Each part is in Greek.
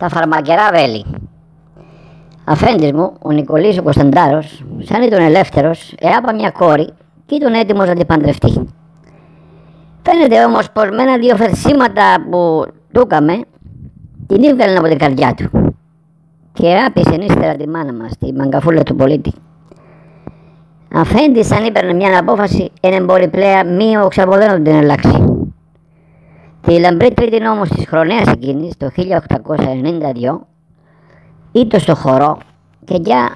τα φαρμακερά βέλη. Αφέντης μου, ο Νικολής ο Κωνσταντάρος, σαν ήταν ελεύθερος, άπα μια κόρη και ήταν έτοιμος να την παντρευτεί. Φαίνεται όμως πως με ένα-δύο φερσίματα που του έκαμε, την έβγαλε από την καρδιά του και άπησε ύστερα τη μάνα μας, τη μαγκαφούλα του πολίτη. Αφέντης, αν έπαιρνε μια απόφαση, είναι μπορεί πλέον μη οξαποδένω την αλλάξει. Τη λαμπρή τρίτη όμως της χρονιάς εκείνης, το 1892, ήτο στο χορό και για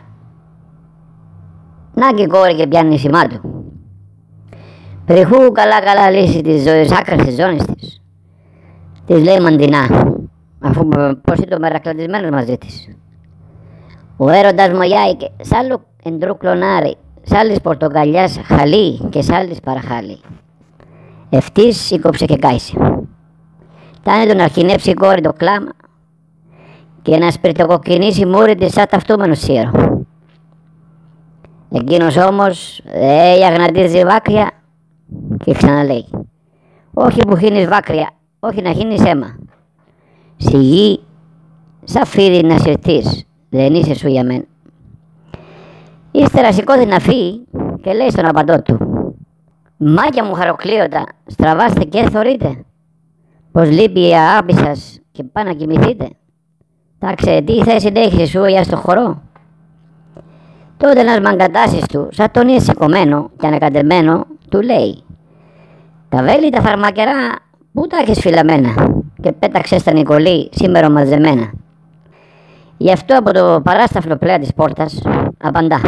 να και κόρη και πιάνει σημά του. Πριχού καλά λύσει της ζωής άκρας της ζώνης της. Της λέει μαντινά, αφού πως ήταν μερακλατισμένος μαζί της. Ο έρωτας μου γιάηκε, σ' άλλο εντρού κλονάρι, σ' άλλης πορτοκαλιάς χαλί και σ' άλλης παραχάλι. Ευτής σήκωψε και κάησε. Τάνε τον αρχινέψει η κόρη το κλάμα και να σπιρτοκοκκινήσει μούρη της σαν ταυτούμενο σύρο. Εκείνος όμως αγναντίζει βάκρια και ξαναλέει, όχι που χύνεις βάκρια, όχι να χύνεις αίμα. Στη γη σαν φίδι να συρθείς, δεν είσαι σου για μένα. Ύστερα σηκώθηκε να φύγει και λέει στον απαντό του, μάκια μου χαροκλείωτα, στραβάστε και θωρείτε, πως λείπει η αγάπη σας και πάνε να κοιμηθείτε. Τάξε, τι θέση έχεις σου για στο χορό. Τότε ένας μαγκατάσης του, σαν τον είναι σηκωμένο και ανακατεμένο, του λέει, τα βέλη τα φαρμακερά πού τα έχεις φυλαμένα και πέταξε στα Νικολή σήμερα μαζεμένα. Γι' αυτό από το παράσταφλο πλέα της πόρτας απαντά,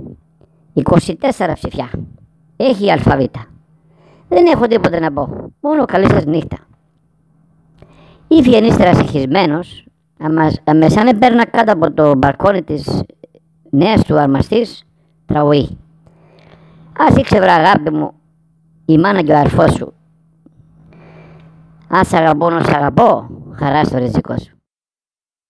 24 ψηφιά, έχει η αλφαβήτα. Δεν έχω τίποτε να πω, μόνο καλή σας νύχτα. Ήφιεν ύστερα συγχυσμένος, αμεσάν επέρνα κάτω από το μπαλκόνι της νέας του αρμαστής, τραγουδεί. Ας ήξευρα αγάπη μου, η μάνα και ο αρφός σου. Ας αγαπώ να σ' αγαπώ, χαρά στο ριζικό σου.